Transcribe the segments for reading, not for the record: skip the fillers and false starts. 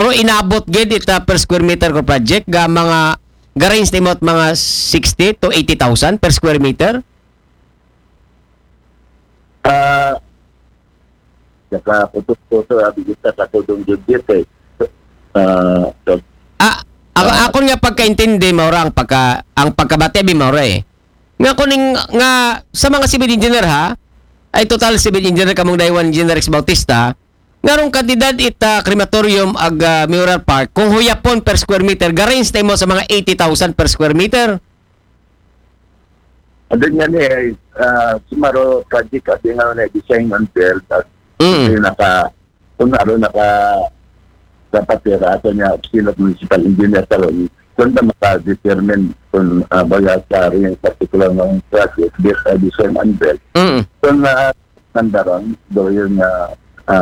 Pero inabot gid ita per square meter ko project ga mga range timot mga 60 to 80,000 per square meter. Saka puto-puto abi kita sa tudong judit eh. So, Ako nga pagkaintindi maura ang pagkabati abi maura eh. Nga kuning nga sa mga civil engineer ha, ay total civil engineer kamong Daiwan Engineer Rex Bautista, ngarong kantidad ita crematorium ag mural park kung huyapon per square meter ga-range mo sa mga 80,000 per square meter. Adun nga ni sumaro project kasi nga na design and build at naka dapat pera ato niya sino municipal engineer karon kung na maka-determine kung baga sa rin particular ng project design and build. Kung nandaron do yun na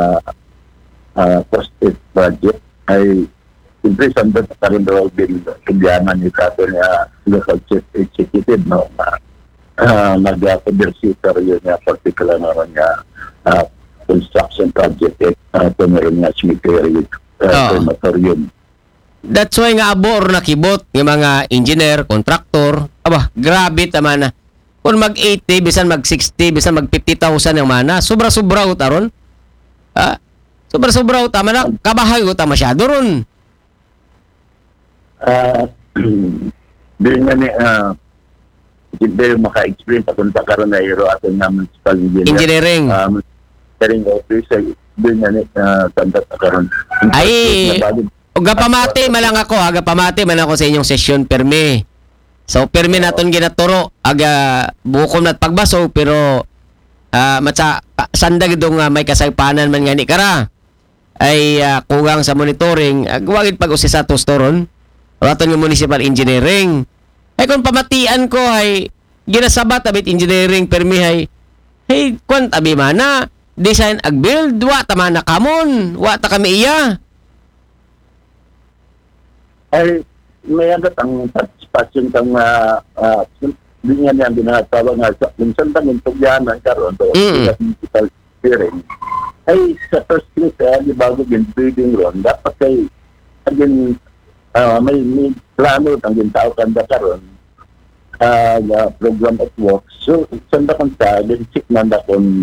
post-it project ay siyempre sanda pa rin daw din kailangan ni kato niya local chief executive no nag-conversitor yun niya particular na rin niya construction project ito meron nga cemetery crematorium. That's why nga abo or nakibot ng mga engineer, contractor, grabe tama na. Kung mag-80, bisan mag-60, bisan mag-50,000 yung mana, sobra-sobra utaron. Sobra-sobra tama na, kabahay uta masyado ron. Di nga ni, hindi maka-explain papunta karon na hero ato nga municipal engineering. Engineering office, di nga ni, tanda karon. Ay, gapamati man lang ako, gapamati man ako sa inyong session permi. So, permi naton ginaturo, bukom na't pagbaso, pero sandag dong may kasaypanan man nga ni kara ay kugang sa monitoring wagid pag-usisa to storon raton ng municipal engineering ay kung pamatian ko ay ginasabat abit engineering permi ay hey kwan tabi mana design ag build wa ta man kamon wa ta kami iya ay may agat ang participation kang hindi nga niya binatawag nga minsan pa ng tugyanan karon do digital hearing ay sa first place di bago din building ron dapat kay again may plano ang gintao kanda karon program of work so sanda kon sa basic man da kon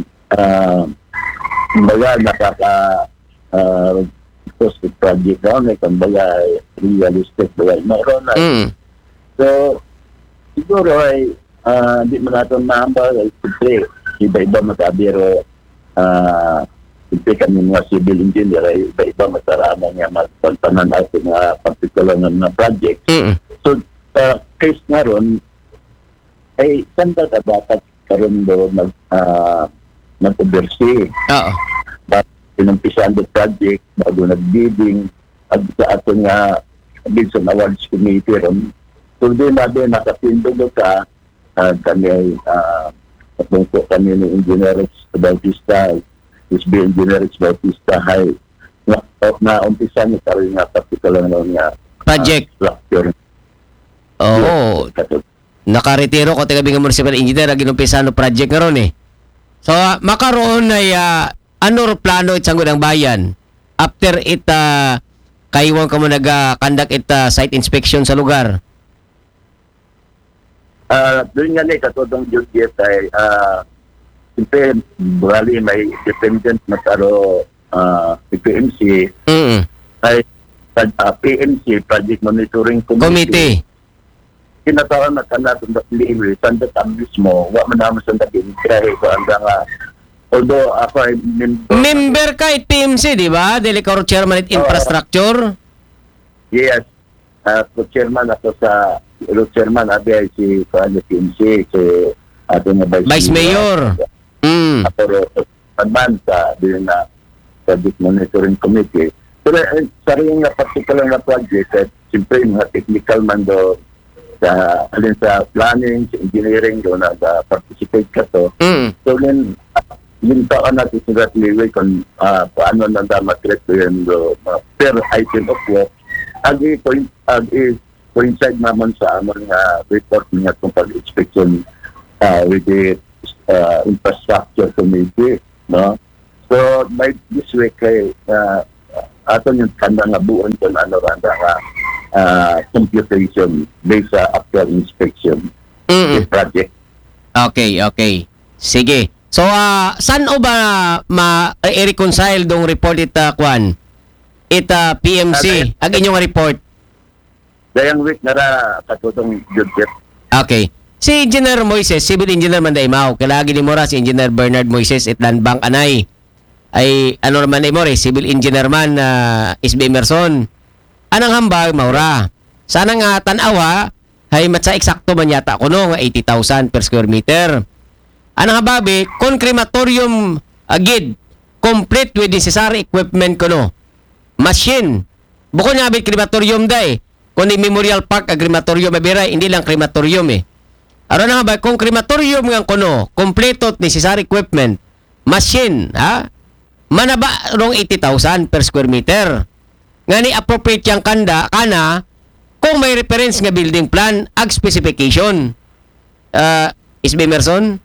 baga nakaka cost project may kumbaga realistic baga meron na so siguro ay di mo natin maambal ay siyempre iba-iba matabiro siyempre kami mga civil engineer ay iba-iba mataraman nga magpantanan natin nga particular na project. So case nga ron ay sanda ka dapat karon do mag-oversee. Pinumpisan the project bago nag-bidding at sa ato nga bids and awards committee ron. So din natin nakapindog ka kami ay patungko kami ng Engineer Bautista SB Engineer Bautista hay na umpisa ni karon nga particular nga project structure. Nakaretiro ko taga Binga Municipal Engineer ang ginumpisa no project karon eh. So makaroon ay ano plano itsangod ang bayan after kaiwan ka mo nag-conduct site inspection sa lugar. Doon nga katodong duty ay siyempre bali may dependent na taro PMC ay PMC Project Monitoring Committee kinatawag na kanatong dapiliwi sanda mismo wa man naman sanda kaya ko hanggang although ako ay member ka at PMC di ba? Delicaro Chairman at Infrastructure? Yes. Chairman ako sa Chairman abi ay si PMC si ating Vice Mayor. Ako advance din na Project Monitoring Committee. Pero sa rin nga particular na project at siyempre mga technical man do sa alin sa planning, sa engineering do nag-participate ka to. So then yung taon natin sa liway kung paano nanda matreat yun per item of work coincide naman sa among report niya kung pag-inspection with the infrastructure committee, no? So by this way kay ato yung kanda nga buon kung ano randa nga computation based sa actual inspection this project. Okay. Sige. So, saan o ba ma-reconcile dong report kwan? PMC, ang inyong report? Dayang week na ra katutong budget. Okay. Si Engineer Moises, civil engineer man da imaw. Kalagi ni Mora si Engineer Bernard Moises itlan bank anay. Ay ano naman ni Mora, civil engineer man SB Emerson. Anang hambag maura. Sana nga tanawa hay matsa eksakto man yata kuno nga 80,000 per square meter. Anang hababi kon crematorium agid complete with necessary equipment kuno. Machine. Bukod nga abit crematorium day. Kung ni Memorial Park ag crematorium mabiray, hindi lang crematorium eh. Aron nga ba kung crematorium nga kuno, kompleto at necessary equipment, machine, ha? Manaba rong 80,000 per square meter. Nga ni appropriate yang kana kung may reference nga building plan ag specification. SB Emerson?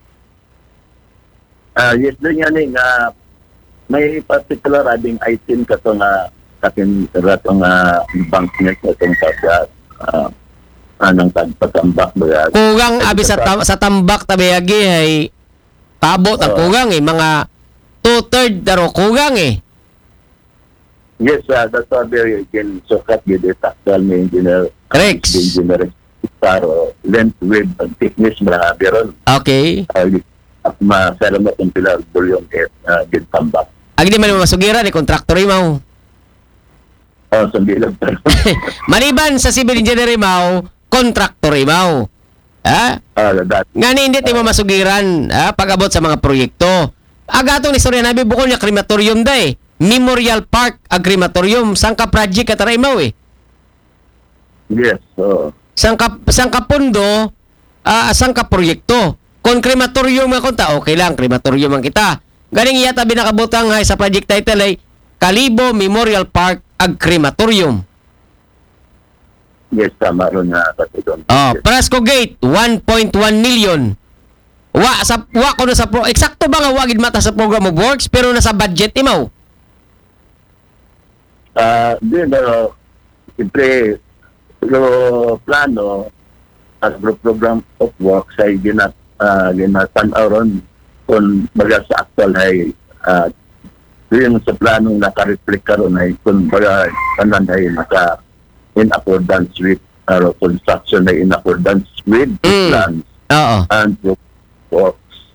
Yes, doon yan nga may particular ading item kato nga katin rato nga bank niya katong anang tagpatambak ba. Kugang abi sa tambak tabayagi ay pabot ang kugang eh mga 2/3 daro kugang eh. Yes, that's why very again sukat gid actual may engineer. Rex. Engineer Paro length width and thickness mga biron. Okay. Masalamat ang pila bulyong gid tambak. Agi di man mo masugiran ni kontraktor imaw. Sa bilang Maliban sa civil engineer imaw, kontraktor imaw. Ha? Nga ni hindi mo masugiran pag-abot sa mga proyekto. Agatong istorya nabi bukol niya crematorium day. Memorial Park ag crematorium sangka project katara imaw eh. Yes. Sangka pondo, sangka proyekto. Kung crematorium nga kunta, okay lang, crematorium ang kita. Galing yata binakabutang sa project title ay Kalibo Memorial Park ag crematorium. Yes, tama ron nga katulong. Prasco Gate 1.1 million. Wa ko na sa eksakto ba nga wagid mata sa program of works pero nasa budget imaw. Siyempre, plano as program of works ay ginatanaw ron kung baga sa actual ay yung sa planong naka-reflect ka ron ay kung baga kanan ay in accordance with construction ay in accordance with plans and works.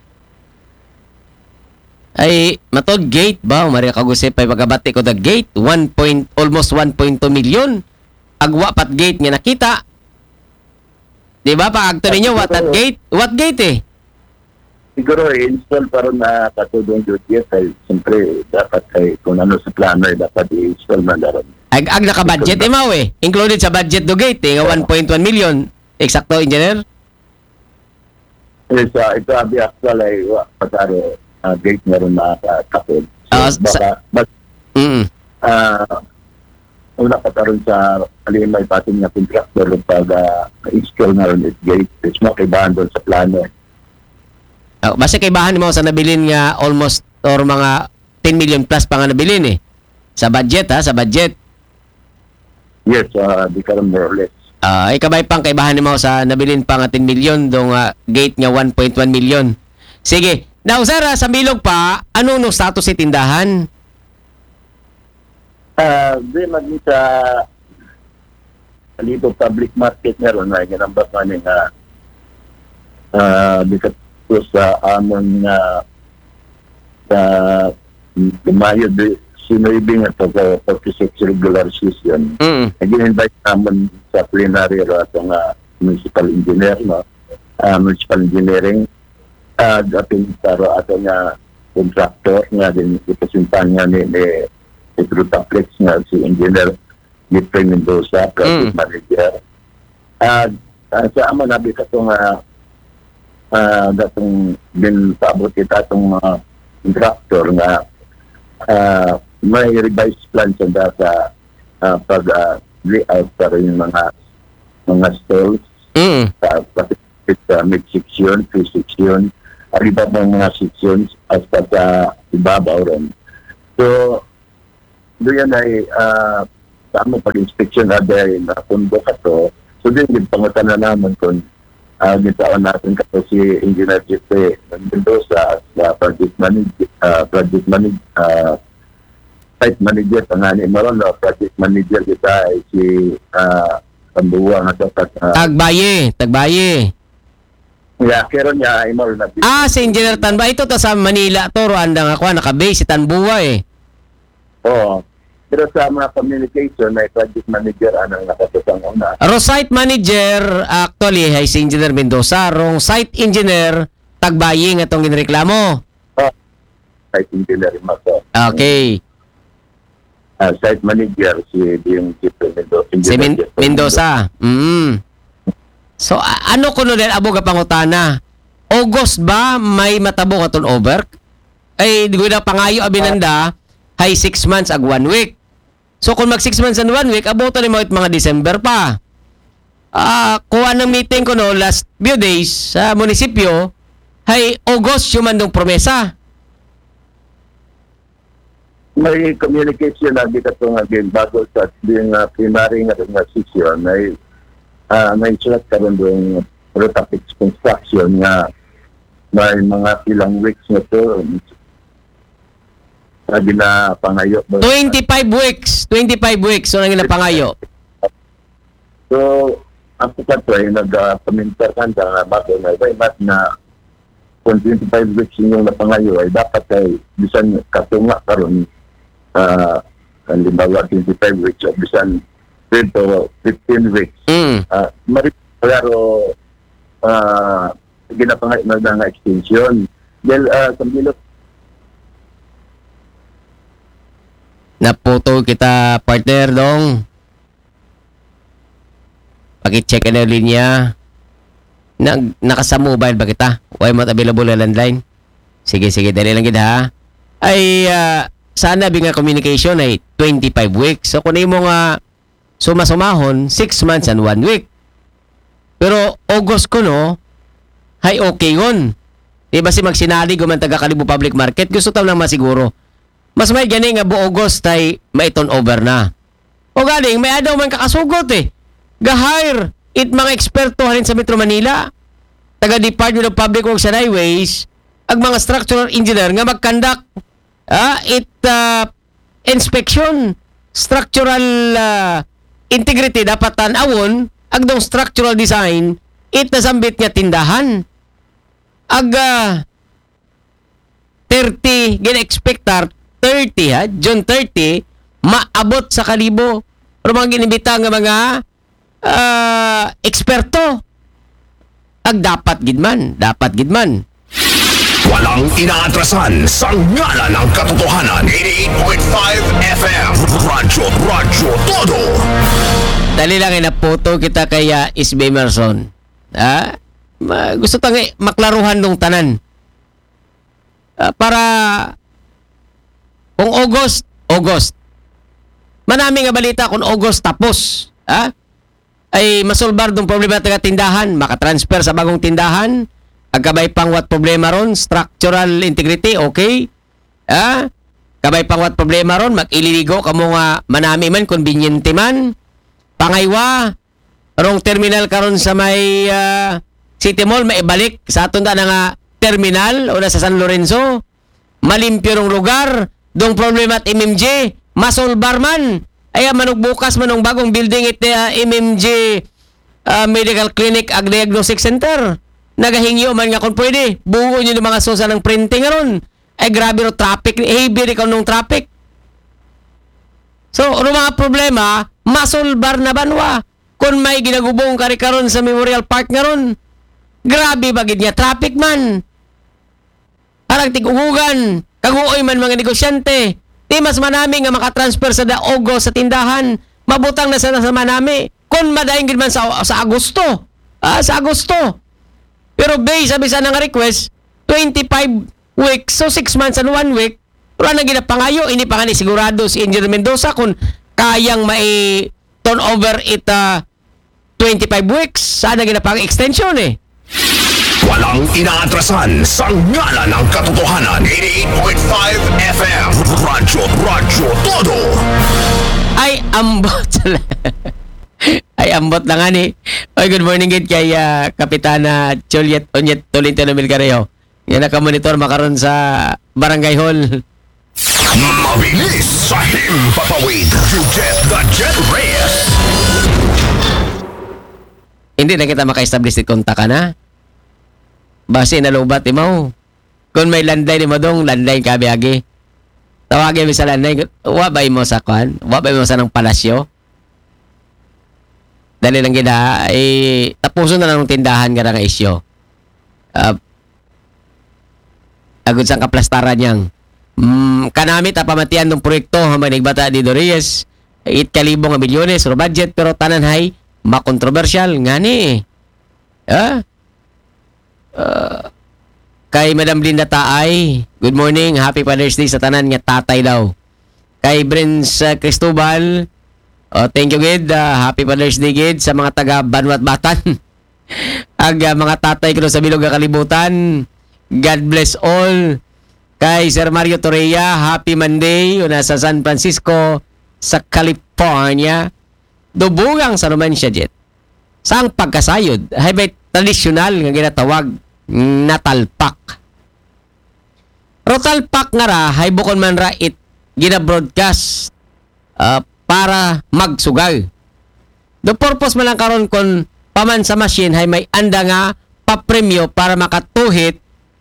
Ay matod gate ba Maria Kagusep ay pagabati ko the gate almost 1.2 million agwa pat gate nga nakita. Di ba pa agto ninyo what gate eh. Siguro i-install para na katulong duty ay siyempre dapat ay kung ano sa plano ay dapat i-install man daron. Ag naka-budget imaw eh. Included sa budget do gate eh 1.1 million. Eksakto engineer? Yes, ito abi actual ay pataro gate na rin nakakapod. Una pataron sa alimay patin nga contractor pag install na rin it gate. It's makibahan doon sa plano. Basta kaibahan mo sa nabilin nga almost or mga 10 million plus pa nga nabilin eh. Sa budget sa budget. Yes, di ka more or less. Ikabay pang kaibahan mo sa nabilin pa nga 10 million dong gate nga 1.1 million. Sige. Now, sir, sa Milog pa, ano no status si tindahan? Di maging sa Kalibo public market meron na ginambak man nga di ka sa amon sa Mayo de sinubing ito sa 46 regular season. Nag-invite naman sa plenary ato nga municipal engineer, municipal engineering ating taro ato nga contractor nga din ipasintan nga ni Trutaplex nga si engineer Gitray Mendoza, project manager. Sa aman nabi ka ito nga datong din paabot kita itong contractor nga may revised plan sa pag layout para yung mga stalls sa mid-section, pre-section, iba pang mga sections hasta sa ibabaw rin. So, doon ay sa among pag-inspection na dahil na pundo ka to. So din, pangutan na naman kung gitaon natin ka si Engineer Jefe Mendoza sa site manager, tangani maron, project manager kita ay si Tambuwa nga sa Tagbaye. Yeah, keron niya ay maron na. Si Engineer Tanba. Ito ta sa Manila to, Rwanda nga nakabase si Tanbuwa eh. Oo. Pero sa mga communication, may project manager anang nakatusang una. Site manager, actually, ay si Engineer Mendoza. Rong site engineer, Tagbaye nga itong ginreklamo. Site engineer Maso. Okay. Site manager, si Mendoza. Si Mendoza. So, ano kuno din abo ka pangutana? August ba may matabo ka turnover? Ay, di ko na pangayo abinanda, hay 6 months ag 1 week. So, kung mag 6 months and 1 week, abuto ni mo mga December pa. Kuha ng meeting ko no, last few days sa munisipyo, hay August yung mandong promesa. May communication na dito nga din bago sa primary nga session ay may sulat karon doon rotatex construction nga may mga ilang weeks na to na pangayo. 25 weeks so nang ginapangayo. So ang pagkato ay nag-pamintaran na bago na iba na kung 25 weeks yung napangayo ay dapat ay bisan katunga karon halimbawa 25 weeks o bisan 10 to 15 weeks. Maripolaro ginapangay na nga extension. Dahil sa bilog naputo kita partner dong. Paki-check na linya. Nakasa mobile ba kita? Why not available na landline? Sige, dali lang kita ha. Ay sana bi nga communication ay 25 weeks. So kung mo nga sumahon 6 months and 1 week. Pero August ko no, hay okay yun. Diba si magsinali guman taga Kalibo Public Market, gusto tayo lang masiguro. Mas may gani nga bu August ay may turnover na. O galing, may adaw man kakasugot eh. Gahire it mga eksperto halin sa Metro Manila, taga Department of Public Works and Highways, ag mga structural engineer nga mag-conduct inspection, structural integrity dapat tanawon, agdong structural design, nasambit nga tindahan. Ag 30, gina-expectar 30 ha, June 30, maabot sa Kalibo. Pero mga ginibita nga mga eksperto. Ag dapat gidman. Walang inaatrasan sa ngalan ng katotohanan. 88.5 FM Radyo Todo. Dali lang inapoto kita kaya Isbe Emerson. Gusto tang maklaruhan nung tanan. Para kung August. Manami nga balita kung August tapos. Ay masolbar dong problema taga tindahan, makatransfer sa bagong tindahan. Agkabay pang what problema ron, structural integrity, okay? Kabay pang what problema ron, mag-ililigo kamo nga manami man, conveniente man. Pangaywa, rong terminal karon sa may City Mall, maibalik sa aton na nga terminal o na sa San Lorenzo. Malimpyo rong lugar, dong problema at MMG, masolbar man. Ay manugbukas manong bagong building it MMG Medical Clinic ag Diagnostic Center. Nagahingyo man nga kung pwede. Buo nyo ng mga sosa ng printing ron. Ay grabe ro traffic. Heavy rin ka nung traffic. So, ano mga problema, masolbar na banwa. Kung may ginagubong ka rin karon sa Memorial Park nga ron. Grabe bagid niya. Traffic man. Parang tigugugan. Kaguoy man mga negosyante. Di mas manami nga makatransfer sa Daogo sa tindahan. Mabutang na sa manami. Kung madaing man sa Agosto. Sa Agosto. Pero based sabi sa nang request, 25 weeks, so 6 months and 1 week, wala na ginapangayo, ini pa nga ni sigurado si Engineer Mendoza kung kayang mai turnover it 25 weeks, sana ginapang extension eh. Walang inaatrasan sa ngalan ng katotohanan. 88.5 FM. Radyo Todo. Ay, ambot. Ay, ambot na nga ni. Oy, good morning gid kay Kapitana Juliet Onyet Tolentino Milcareo. Yan nakamonitor makaron sa Barangay Hall. Mabilis sa himpapawid. You get the Jet Reyes. Hindi na kita maka-establish ni konta ka na. Base na lubat mo. Kung may landline mo dong, landline ka biyagi. Tawagin mo sa landline. Wabay mo sa kwan. Wabay mo sa ng palasyo. Dali lang gina. Tapuso na lang ng tindahan ka na ng isyo. Agud sang kaplastaran niyang. Kanamit pamatian ng proyekto manigbata di Dorias 8,000 nga milyones ro budget pero tanan hay makontrobersyal ngani kay Madam Linda Taay, good morning, happy Father's Day sa tanan nga tatay daw. Kay Prince Cristobal, thank you gid, happy Father's Day gid sa mga taga Banwat Batan. Ag mga tatay ko sa bilog nga kalibutan, God bless all. Kay Sir Mario Torreya, happy Monday, nasa San Francisco, sa California. Dubugang sa naman siya, Jet. Saang pagkasayod, hay may tradisyonal nga ginatawag na talpak. Pero talpak nga ra, hay bukon man ra it gina-broadcast para magsugal. The purpose man lang karon kung paman sa machine, hay may anda nga papremyo para makatuhit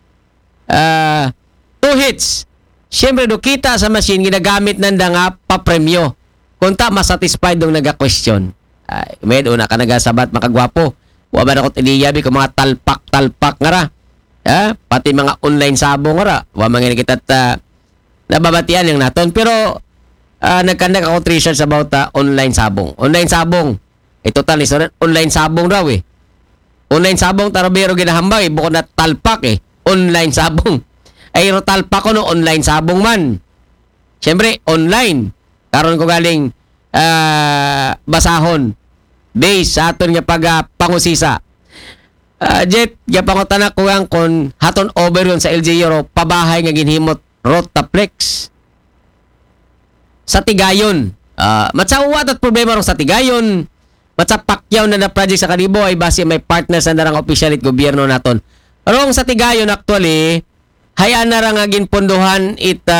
2 hits. Siyempre, do kita sa machine, ginagamit nanda nga papremyo. Kung ta, masatisfied dong naga-question. Med, una ka nagasabat, makagwapo. Wa ba na ko tiniyabi kung mga talpak nga ra. Pati mga online sabong nga ra. Wa mga kita nababatian yung naton. Pero, nagkandak ako research about online sabong. Online sabong. Total, online sabong raw eh. Online sabong, tarabero ginahambang eh. Bukod na talpak eh. Online sabong. Ay talpak ko no online sabong man. Siyempre, online. Karon ko galing basahon. Base sa aton nga pangusisa. Jet, gapangutan na ko ang kon haton over yun sa LGU pabahay nga ginhimot Rotaplex. Sa Tigayon. Matsawat at problema ron sa Tigayon. Matsapakyaw na project sa Kalibo ay base may partners na narang opisyalit gobyerno naton. Rong sa Tigayon actually, hayaan na nga ginpondohan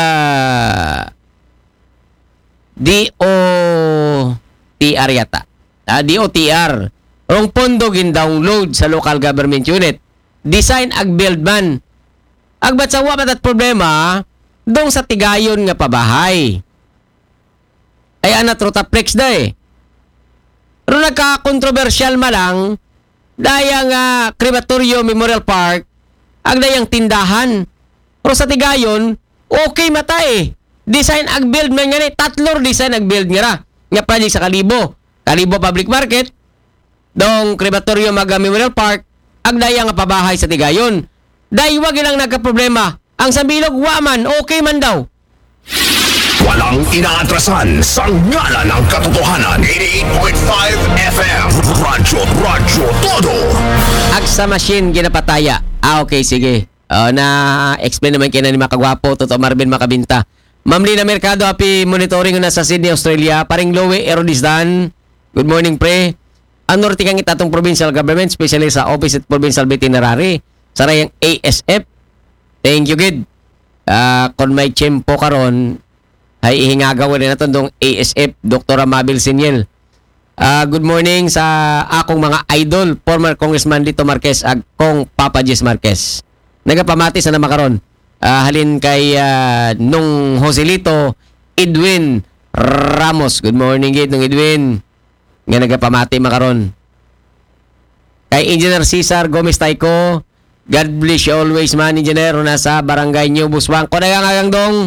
DOTR yata. DOTR. Rong pondo gin-download sa local government unit. Design ag build man. Agbat sa wapat at problema, dong sa Tigayon nga pabahay. Ay anat Rotaplex da eh. Pero nagka-controversial malang, dayang Crematorio Memorial Park, ag dayang tindahan. Pero sa Tigayon, okay mata eh. Design ag build man nga ni. Tatlor design ag build nga ra. Nga project sa Kalibo. Kalibo Public Market. Dong Crematorio Memorial Park. Ag dayang pabahay sa Tigayon. Daywa gilang nagka-problema. Ang sa bilog, waman, okay man daw. Walang inaatrasan sa ngalan ng katotohanan. 88.5 FM. Radyo Todo. Ag sa machine ginapataya. Okay, sige. Na-explain naman kina ni Makagwapo, Totoo Marvin Makabinta. Ma'am Lina Mercado, happy monitoring na sa Sydney, Australia. Paring Lowe Erodisdan. Good morning, pre. Ano riti kang itatong provincial government, especially sa Office at Provincial Veterinary. Sa rayang ASF. Thank you, Gid. Kung may tiyempo karon, ay ihingagawa rin natin dong ASF, Dr. Amabel Siniel. Good morning sa akong mga idol, former Congressman Lito Marquez ag Kong Papa Jess Marquez. Nagapamati sa nama karon. Halin kay nung Joselito Edwin Ramos. Good morning gid nung Edwin. Nga nagapamati makaron. Kay Engineer Cesar Gomez Taiko. God bless you always man, Engineer. Nasa Barangay New Buswang. Kung nagangagang dong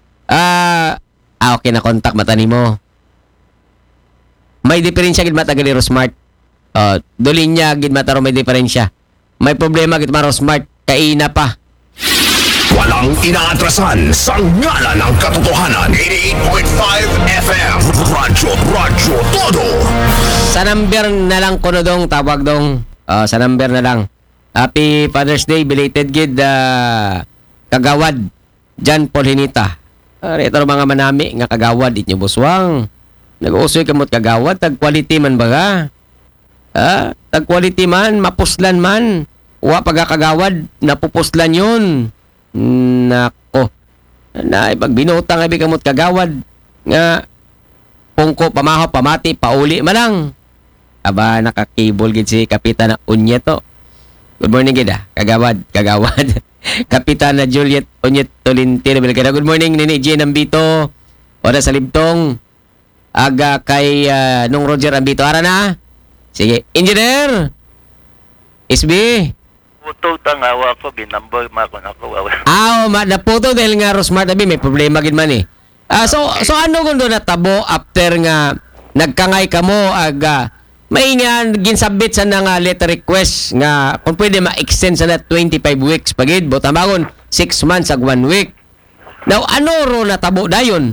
okay na kontak mata nimo. May diferensya gid mata galero smart. Dolinya gid mata ro may diferensya. May problema gid maro smart kay ina pa. Walang inaatrasan sa ngalan ng katotohanan. 88.5 FM. Radyo Todo. Sa number na lang ko dong tawag dong. Sa number na lang. Happy Father's Day, belated gid kagawad Jan Paul Hinita. Ito mga manami nga kagawad inyo buswang. Nag-uusoy kamot kagawad, tag quality man baga. Tag quality man, mapuslan man. Wa pagkakagawad, napupuslan yun. Nako. Na pag binutang abi kamot kagawad nga pungko pamahaw pamati pauli man lang. Aba nakakibol gid si Kapitan Unyeto. Good morning gid kagawad. Kapitan Juliet Unyet Tolentino. Good morning Nini Jean Ambito. Ora sa Libtong. Aga kay nung Roger Ambito. Ara na. Sige, engineer. SB. Puto tangawa ko binambol makon ako. Naputo dahil nga Rosmart abi may problema gid man eh. So ano kung doon natabo after nga nagkangay ka mo may nga ginsabit sa nga letter request nga kung pwede ma-extend sa na 25 weeks pagid butamagon 6 months ag 1 week. Now ano ro natabo dayon?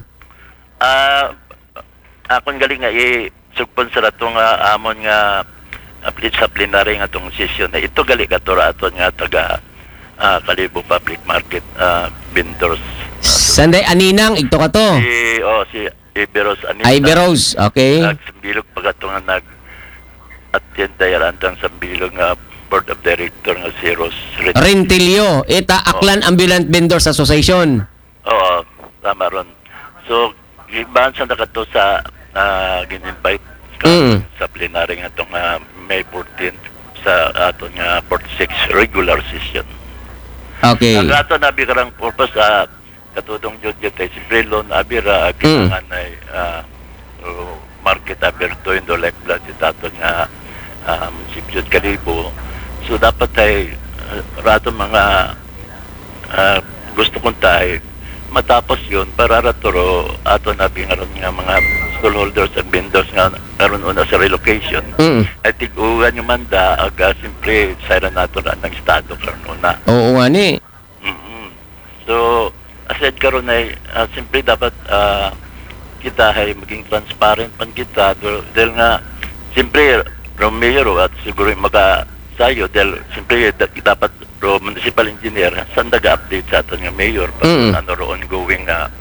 Akong galing nga sugpon sa atong amon nga sa plenary nga atong session na ito gali katura aton nga taga Kalibo Public Market vendors. Sanday aninang ito ka to. Si Iberos Anita. Iberos, okay. Nagsambilog pagato nga nag-attend dahil andang sambilog nga board of director nga si Ros Rentilio. Ita Aklan Ambulant Vendors Association. Oo, tama ron. So, ibahan sa nakato sa gin-invite sa plenary nga itong May 14 sa aton nga 46 regular session. Okay. Ang ato na karang purpose katudong Judge Tay si Brelon Abira kinangan ay market aberto in the like blood itaton nga si Judge Kalibo. So dapat ay rato mga gusto kong tayo matapos yun para ratoro ato na bingaron nga mga stallholders and vendors nga karon una sa relocation. At tigugan yung manda siyempre sayra nato na ng estado karon una. Oo nga ni. So aside karon ay siyempre dapat kita ay maging transparent man kita dahil nga siyempre Romero at siguro sayo dahil siyempre dapat municipal engineer saan nag-update sa aton nga mayor ano ro ongoing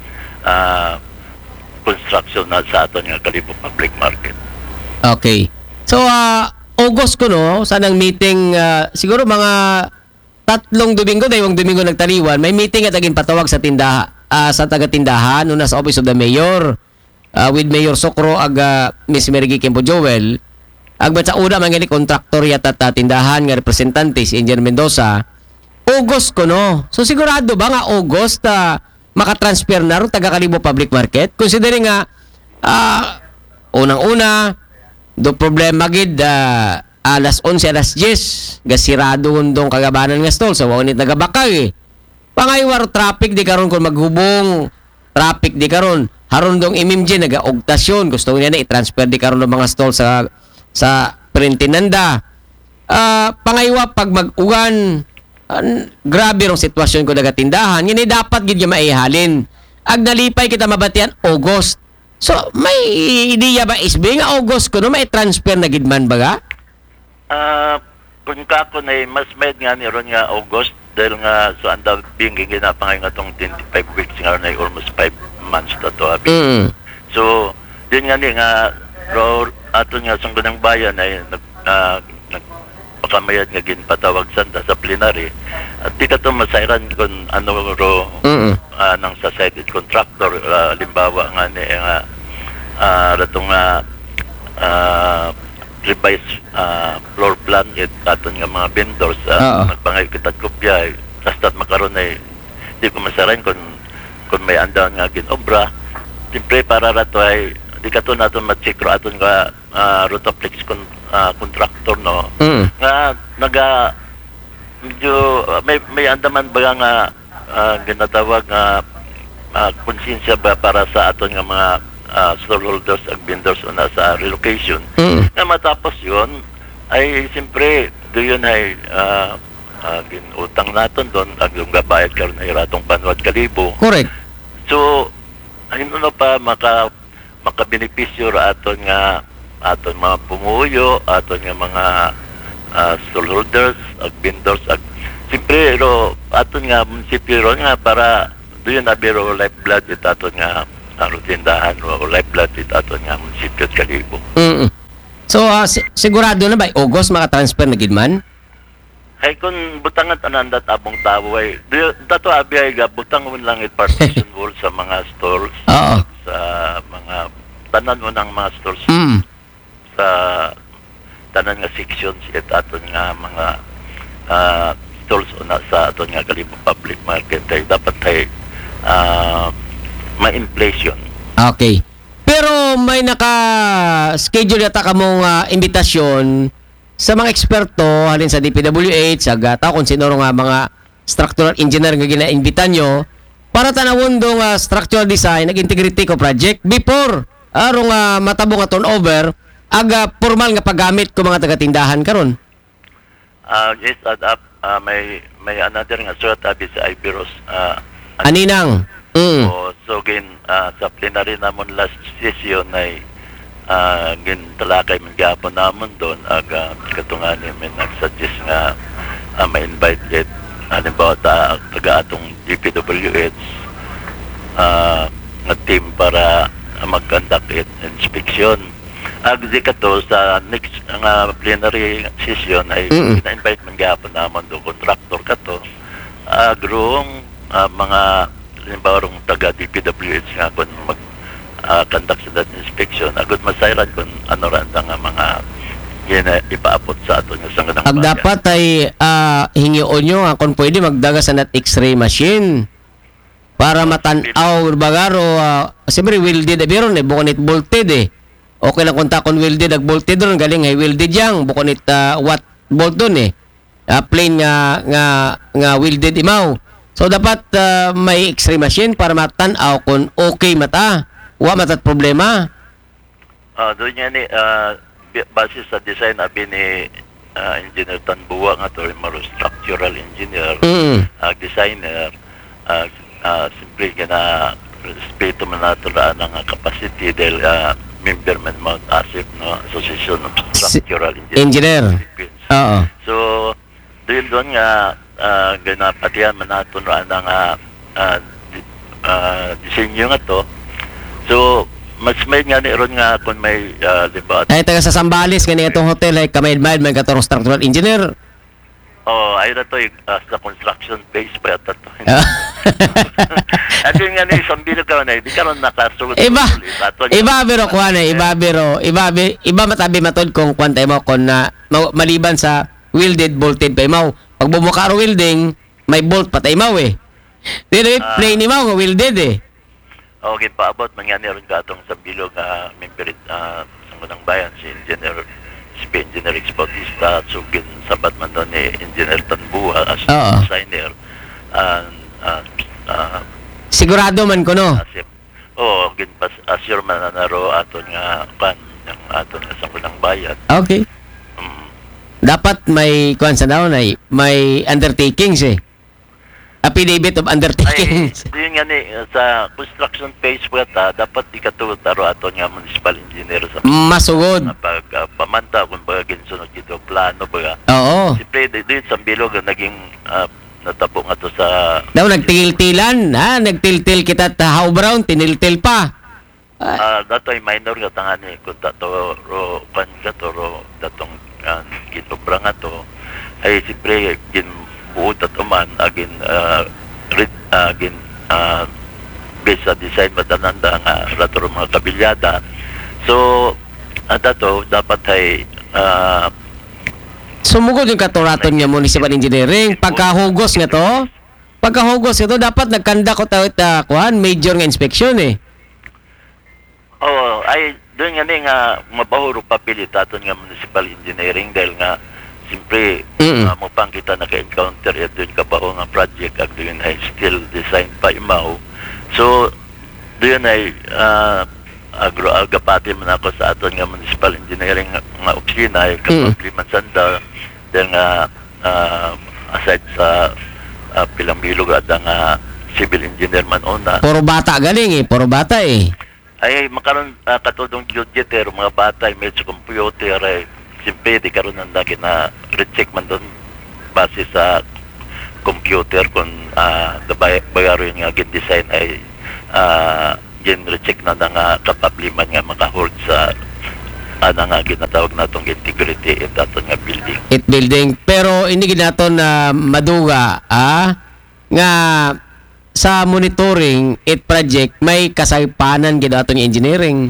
construction na sa aton nga Kalibo Public Market. Okay. So August ko no sanang meeting siguro mga 3 Domingo daywang Domingo nagtaliwan may meeting at agin patawag sa sa taga-tindahan una sa Office of the Mayor with Mayor Socro Miss Merigi Kempo Joel agbat sa una mangani kontraktor yata tindahan nga representante si Engineer Mendoza. August ko no. So sigurado ba nga August makatransfer na ro taga Kalibo Public Market considering nga unang-una do problema gid alas 11 alas 10 gasirado undong kagabanan nga stall sa wanit nagabakay pangaywar traffic di karon kun maghubong traffic di karon haron dong MMJ nagaugtasyon gusto niya na i-transfer di karon ng mga stall sa Prentinanda pangaywa pag mag-ugan grabe rong sitwasyon ko nagatindahan yun ay dapat gid maihalin ag nalipay kita mabatian August so may ideya ba isbe nga August ko no may transfer na gid man baga kung kako na mas med nga ni ron nga August dahil nga so anda being ginapangay nga tong 25 weeks nga na almost 5 months na to so din nga ni nga aton nga sanggunang bayan ay nagpakamayad nga ginpatawag sanda sa plenary at di ka to masayran kung ano ro ng society contractor limbawa nga ni ratong revised floor plan it aton nga mga vendors nagpangay kitad kopya basta makaroon ay di ko masaran kung may andahan nga ginobra siyempre para rato ay di ka to natin matsikro aton nga rotoplex contractor no nga medyo may andaman ba nga ginatawag nga konsensya ba para sa aton nga mga stallholders at vendors na sa relocation na matapos yun ay siyempre doon ay ginutang natin doon ang gabayad karon ay ratong Banwad Kalibo correct so ano pa makabenepisyo aton nga aton mga pumuyo aton nga mga stallholders, ag vendors, ag siyempre ro aton nga munisipyo ron nga para doon na biro lifeblood it aton nga tindahan o lifeblood it aton nga munisipyo at Kalibo. So, sigurado na ba, August makatransfer na gid man? Ay kung butangan anandat abong tao ay dato abi ay butang mo lang it partition wall sa mga stores, Oo. sa mga tanan mo ng mga stores sa tanan nga sections it aton nga mga stores una sa aton nga Kalibo public market ay dapat ay ma-inflation. Okay. Pero may naka-schedule yata kamong imbitasyon sa mga eksperto halin sa DPWH, sa gata kung sino nga mga structural engineer nga gina-imbitan nyo para tanawon do nga structural design nag integrity ko project before arong matabo nga turnover aga formal nga paggamit ko mga taga-tindahan karon. Yes, may another nga surat abi sa Iberos. Aninang. So sa plenary namon last session ay gin talakay man gapon namon doon aga katungan ni nag-suggest nga ma-invite it halimbawa taga atong DPWH nga team para mag-conduct it inspection. Agdi kato sa next nga plenary session ay na-invite man gapon namon do contractor kato agrong mga halimbawa rong taga DPWH nga kung mag-conduct sa that inspection agad masayran kung ano rin nga mga ipaapot sa ato nga sa ganang Ag dapat ay hingion nyo kung pwede magdaga sa net x-ray machine para matanaw bagaro siyempre welded biron bukonit bolted okay lang kung takon welded ag bolted ron galing ay welded yang bukonit what bolt dun plain nga welded imaw. So dapat may x-ray machine para matanaw kung okay mata. Wa matat problema. Doon niya ni base sa design abi ni Engineer Tanbuwa nga to maro structural engineer, designer, simple gana respeto man nato ra ang capacity del member man Mount Asif no Association of Structural Engineers. Oo. So doon nga ganapatihan man nato ra nga disenyo nga to. So mas may nga ni ron nga kung may diba ay taga sa Sambales gani itong hotel ay kamaid-maid man katong structural engineer. Ay na to sa construction base pa yata to. At yun nga ni isang bilog ka na, di ka ron nakasugot. Iba biro kuha na, iba matabi matod kung kwantay mo kung maliban sa welded, bolted pa imaw. Pag bumuka ro welding, may bolt patay imaw Pero plain imaw nga welded Okay, paabot mangyani ron ka atong sa bilog member sa Munang Bayan si Engineer Engineer Bautista sugin sabat man doon ni Engineer Tanbuha as designer sigurado man ko no. Gin pas assure man na ro aton nga kan ng aton nga sa Munang Bayan. Okay. Dapat may kuan sa daw may undertakings affidavit of undertakings. Ay, yun nga ni, sa construction phase po dapat ikatulot aro ato nga municipal engineer sa masugod. Pamanta kung baga ginsunod dito plano baga. Oo. Siyempre, dito sa bilog naging natabo nga to sa... Daw, nagtil-tilan, nagtil-til kita how brown, tinil-til pa. Dato ay minor nga tangani, kung dato ro, pan ka to, ro, datong kinobra nga to, ay siyempre, buot at uman agin based sa design matananda nga ratoro mga kabilyada. So dato dapat ay sumugod yung katuraton nga municipal engineering pagkahugos nga to dapat nagkanda ko kuan major nga inspection ay doon nga ni nga mabahuro papilitaton nga municipal engineering dahil nga siyempre, mo pang kita naka-encounter doon kabaho nga project at doon ay still design pa imaw. So, doon ay agapati man ako sa aton nga municipal engineering nga opisina ay kapagliman sanda dahil nga aside sa pilang bilog at nga civil engineer man una. Puro bata galing puro bata Ay, makaroon katudong budget mga bata ay medyo computer ay siyempre, di karoon ang lagi na recheck man doon base sa computer kung bayaro yung design ay gin-recheck na nga kapabliman nga makahold sa nga ginatawag natong integrity at aton nga building. It building. Pero hindi ginaton na maduga nga sa monitoring it project may kasaypanan ginaton nga engineering.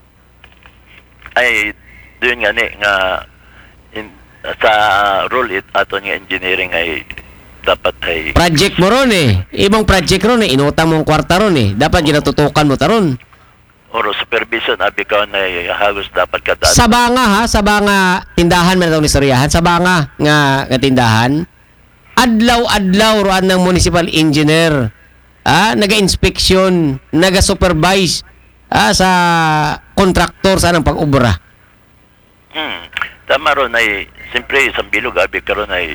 Ay doon nga ni nga sa role it aton nga engineering ay dapat ay Project mo ron Ibang project ron inutang mong kwarta ron dapat ginatutukan mo taron. Oro supervision abi ka na halos dapat kadaan. Sa banga sa banga tindahan man itong istoryahan, sa banga nga tindahan, adlaw-adlaw roan ng municipal engineer, naga-inspeksyon, naga-supervise sa kontraktor sa ng pag-ubra. Tama ron ay, siyempre isang bilog abi karon ay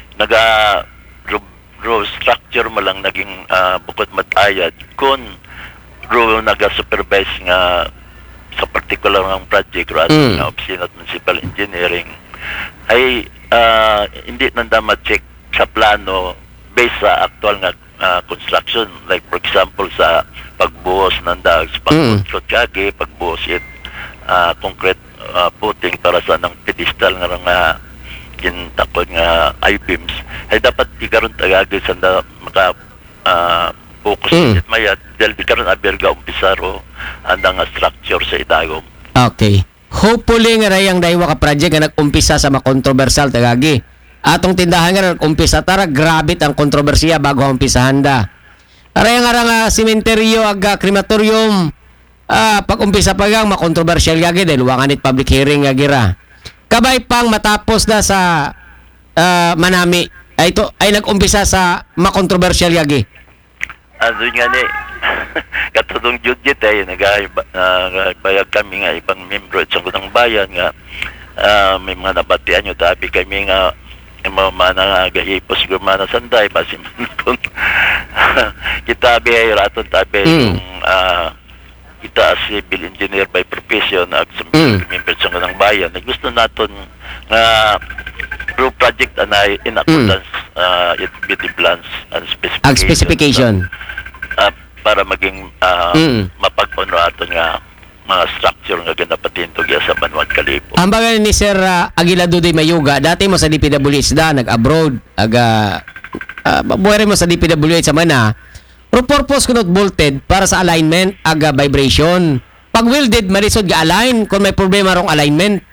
row structure mo lang naging bukod matayad kung naga-supervise nga sa particular ng project rather nga Opisina at Municipal Engineering ay hindi nanda ma-check sa plano based sa actual nga construction, like for example sa pagbuhos ng dags, pag-construct kagi, pagbuhos it concrete footing para sa ng pedestal nga gintakod nga I-beams ay dapat ikaroon tagagi sa maka focus it mayat dahil di karon aberga umpisaro anda nga structure sa idagom. Okay. Hopefully nga rayang daywa ka project nga nag-umpisa sa makontrobersyal tagagi. Atong tindahan nga nag-umpisa tara grabe ang kontrobersiya bago umpisahan da. Rayang nga sementeryo aga crematorium pag-umpisa pa gang makontrobersyal gagi dahil wanganit public hearing nga gira. Kabay pang matapos na sa Manami ay nag-umpisa sa makontrobersyal gagi. Doon nga ni, katulong judget ay nagbayag kami nga ibang membro at ng bayan nga may mga nabatian nyo tabi kami nga mga gahipos gumana sanday basi man kita ay raton tabi yung kita as civil engineer by profession at sa membro at ng bayan gusto naton nga through project anay in accordance with the plans and specification. Para maging mapag-unro aton nga mga structure nga ginapatinto sa Banwad Kalibo. Ang bagay ni Sir Aguilado de Mayuga, dati mo sa DPWH nag-abroad, buhay mo sa DPWH sa Mana, pero purpose kunot bolted para sa alignment, vibration. Pag welded, malisod ga-align kung may problema rong alignment.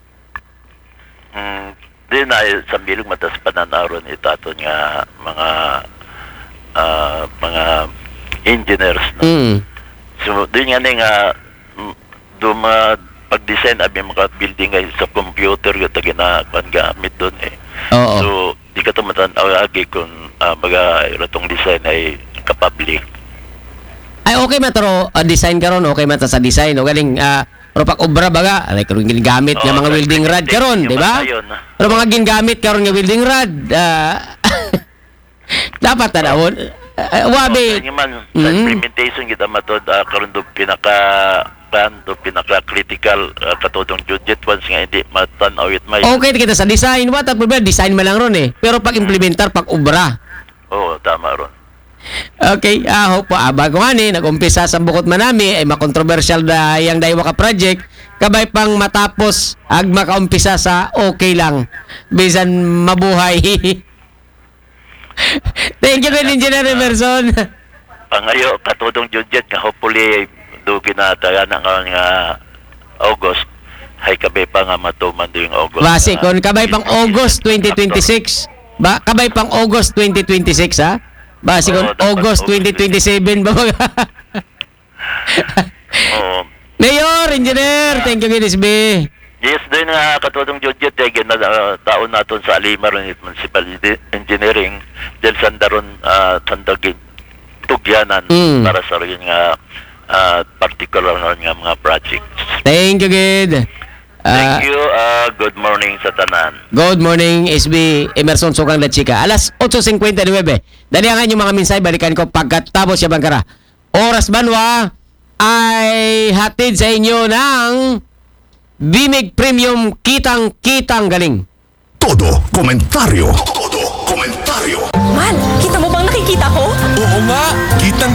Di na sa bilog matas pananaron itaton nga mga engineers so din nga nga pag-design abi mga building ay sa computer yung ginagamit doon so di ka tumatan agi kung itong design ay kapablik ay okay mataro design karon okay mata sa design o galing pero pag obra baga like karon ginagamit nga mga welding rod karon di ba pero mga ginagamit karon nga welding rod dapat tanawon wabi sa implementation kita matod karon do pinaka critical katudong budget once nga hindi matan-aw it may okay kita sa design what at problema design man lang ron pero pag implementar pag obra tama ron. Okay, hope po bago nga nag-umpisa sa Bukod Manami ay makontrobersyal na yang daywa ka project kabay pang matapos makaumpisa sa okay lang bisan mabuhay. Thank you Engineer Emerson. Pangayo katudong budget nga hopefully do ginataya nga August hay kabay pa nga matuman do yung August. Base kon kabay pang August 2026. Kabay pang August 2026 ha? Base kon August 2027 ba mga? Mayor, Engineer, thank you GSB. Yes, doon nga katulong budget taon naton sa Alimar Municipal Engineering dahil sandaron sandagin tugyanan para sa rin nga particular nga mga projects. Thank you, Gid. Thank you. Good morning sa tanan. Good morning, SB Emerson Sukang La Chica. Alas 8:59. Dalihan yung mga minsay, balikan ko pagkatapos siya bangkara. Oras Banwa ay hatid sa inyo ng Bimig Premium Kitang Galing. Todo komentaryo. Todo komentaryo. Mal, kita mo bang nakikita ko? Oo nga, kitang